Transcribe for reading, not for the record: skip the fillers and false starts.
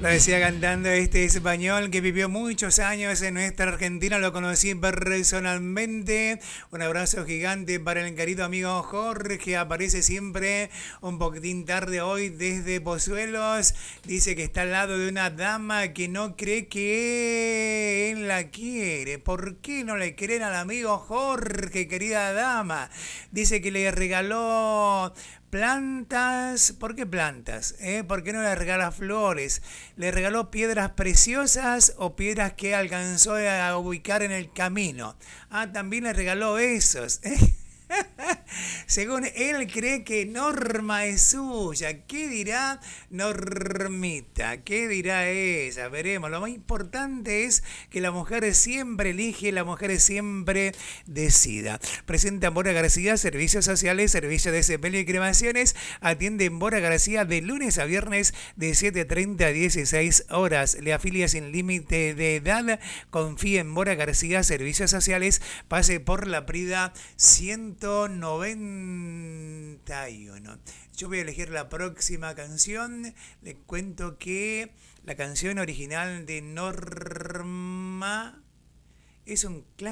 Lo decía cantando este español que vivió muchos años en nuestra Argentina, lo conocí personalmente. Un abrazo gigante para el querido amigo Jorge, aparece siempre un poquitín tarde hoy desde Pozuelos. Dice que está al lado de una dama que no cree que él la quiere. ¿Por qué no le creen al amigo Jorge, querida dama? Dice que le regaló plantas. ¿Por qué plantas? ¿Por qué no le regala flores? ¿Le regaló piedras preciosas o piedras que alcanzó a ubicar en el camino? Ah, también le regaló esos. Según él cree que Norma es suya. ¿Qué dirá Normita? ¿Qué dirá ella? Veremos. Lo más importante es que la mujer siempre elige, la mujer siempre decida. Presenta Bora García, servicios sociales, servicio de sepelio y cremaciones. Atiende en Bora García de lunes a viernes de 7:30 a 16 horas. Le afilia sin límite de edad. Confía en Bora García, servicios sociales. Pase por la Prida 191. Yo voy a elegir la próxima canción. Les cuento que la canción original de Norma es un clásico.